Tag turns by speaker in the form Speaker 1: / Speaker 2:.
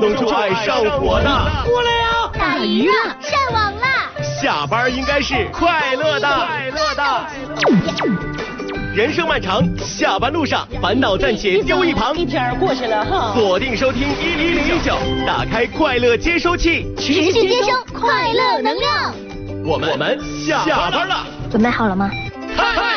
Speaker 1: 能就爱上火的。
Speaker 2: 过来呀！
Speaker 3: 打鱼了，上网了。
Speaker 1: 下班应该是快乐的。人生漫长，下班路上烦恼暂且丢一旁。
Speaker 2: 一天过去了哈。
Speaker 1: 锁定收听1019，打开快乐接收器，
Speaker 3: 持续接收快乐能量。
Speaker 1: 我们下班了。
Speaker 3: 准备好了吗？
Speaker 1: 嗨！